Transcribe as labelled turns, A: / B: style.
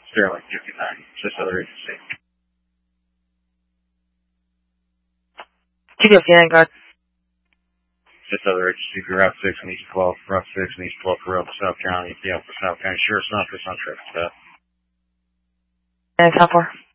A: Sterling 59. Just other agency.
B: 259, guard.
A: Just other agency for Route 6 and East 12. Route 6 and East 12 for Rope, South County. Yeah, for South County. Sure, it's not for Suntrip.
B: And 10-4.